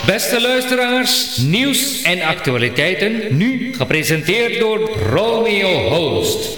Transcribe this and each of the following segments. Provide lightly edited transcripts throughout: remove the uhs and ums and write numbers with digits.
Beste luisteraars, nieuws en actualiteiten, nu gepresenteerd door Romeo Host.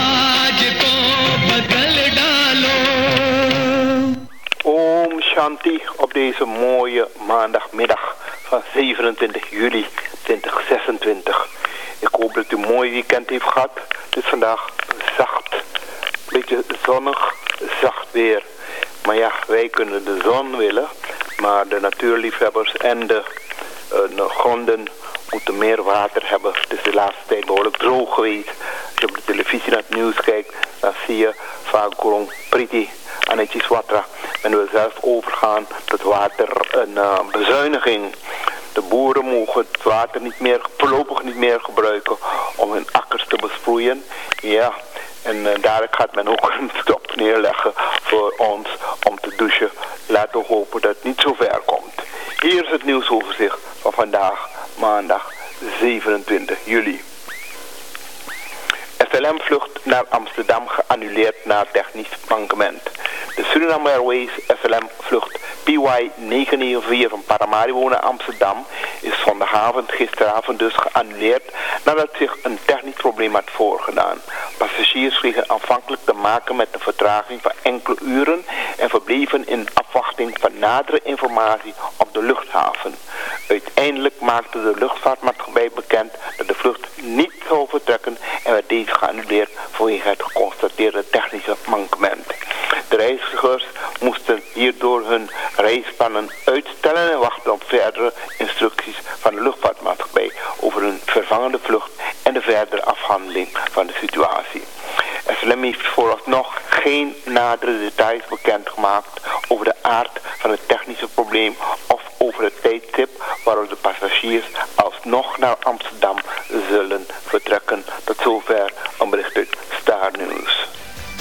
Om Shanti op deze mooie maandagmiddag van 27 juli 2026. Ik hoop dat u een mooi weekend heeft gehad. Het is vandaag zacht, een beetje zonnig, zacht weer. Maar ja, wij kunnen de zon willen, maar de natuurliefhebbers en de gronden moeten meer water hebben. Het is de laatste tijd behoorlijk droog geweest. Als je op de televisie naar het nieuws kijkt, dan zie je vaak gewoon Priti Anetjes Watra. En we zelf overgaan tot water een bezuiniging. De boeren mogen het water voorlopig niet meer gebruiken om hun akkers te besproeien. Ja, en daar gaat men ook een stop neerleggen voor ons om te douchen. Laten we hopen dat het niet zo ver komt. Hier is het nieuwsoverzicht van vandaag, maandag 27 juli. SLM-vlucht naar Amsterdam geannuleerd na technisch mankement. De Suriname Airways SLM-vlucht PY994 van Paramaribo naar Amsterdam is gisteravond dus geannuleerd nadat zich een technisch probleem had voorgedaan. Passagiers kregen aanvankelijk te maken met een vertraging van enkele uren en verbleven in afwachting van nadere informatie op de luchthaven. Uiteindelijk maakte de luchtvaartmaatschappij bekend dat de vlucht niet zou vertrekken en werd deze geannuleerd vanwege het geconstateerde technische mankement. De reizigers moesten hierdoor hun reisplannen uitstellen en wachten op verdere instructies van de luchtvaartmaatschappij over een vervangende vlucht en de verdere afhandeling van de situatie. SLM heeft vooralsnog geen nadere details bekendgemaakt over de aard van het technische probleem of over het tijdstip waarop de passagiers alsnog naar Amsterdam zullen vertrekken. Tot zover